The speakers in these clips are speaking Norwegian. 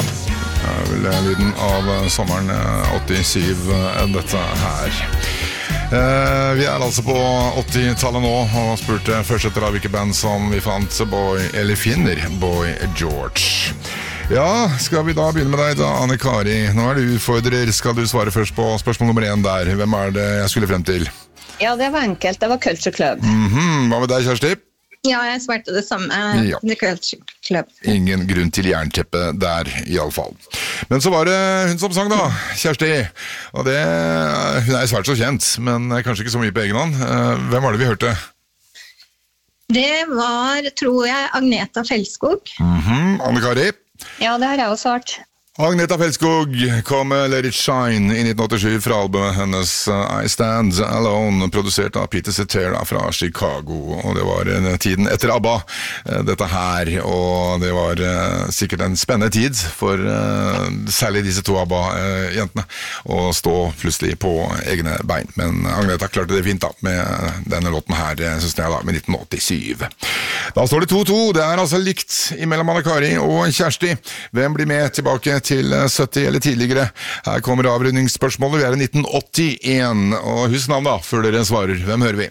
Vel lyden av sommeren 87, dette her. Vi altså på 80-tallet nå, og spurte først etter hvilke band som vi fant finner Boy George. Ja, skal vi da begynne med deg da, Anne Kari? Nå du utfordrer, skal du svare først på spørsmål nummer 1 der. Hvem det jeg skulle frem til? Ja, det var enkelt, det var Culture Club. Hva med deg, Kjersti? Ja, jeg svarte det samme. Ja. The Culture Club. Ingen grunn til jernteppe der, i alle fall. Men så var det hun som sang da, Kjersti. Og det, hun svært så kjent, men kanskje ikke så mye på egen hånd. Hvem var det vi hørte? Det var, tror jeg, Agneta Fjeldskog. Anne Kari? Ja, det har jeg også hørt. Agneta Fjeldskog kom med Let It Shine i 1987 fra albumet hennes I Stand Alone, produsert av Peter Cetera fra Chicago, og det var tiden etter ABBA, dette her, og det var sikkert en spennende tid for særlig disse to ABBA-jentene å stå plutselig på egne bein, men Agneta klarte det fint da, med denne låten her, synes jeg da, med 1987. Da står det 2-2, det altså likt imellom Anne Kari og Kjersti. Hvem blir med tilbake til 70 eller tidligere? Her kommer avrundingsspørsmålet. Vi i 1981, og husk navn da, før dere svarer. Hvem hører vi?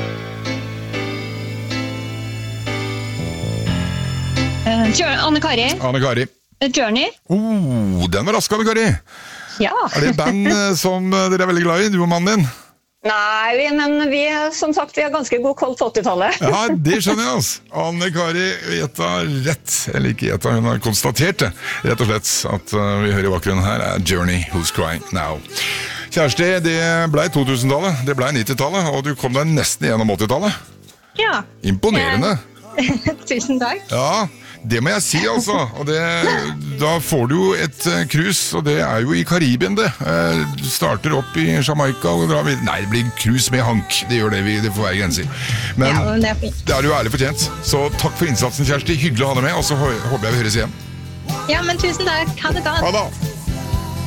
Anne Kari. Anne Kari. Journey. Den var rask, Anne Kari. Ja. Det band som dere veldig glad i, du og mannen din? Nei, men vi, som sagt, vi har ganske god koll på 80-tallet. Ja, det skjønner jeg altså. Anne Kari gjetta rett, eller ikke gjetta, hun har konstatert det, rett og slett, at vi hører i bakgrunnen her Journey, Who's Crying Now. Kjersti, det ble 2000-tallet, det ble 90-tallet, og du kom deg nesten gjennom 80-tallet. Ja. Imponerende. Tusen takk. Ja, det må jeg si altså, og da får du jo et cruise, og det jo i Karibien det. Du starter opp i Jamaica og drar videre. Nei, det blir cruise med hank, det gjør det, det får være grenser. Men ja, det du ærlig fortjent, så takk for innsatsen, Kjersti, hyggelig å ha deg med, og så håper jeg vi høres igjen. Ja, men tusen takk, ha det godt. Ha det.